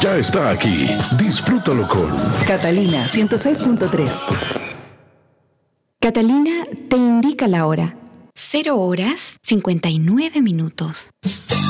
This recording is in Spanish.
ya está aquí. Disfrútalo con Catalina 106.3. Catalina te indica la hora. 0 horas 59 minutos.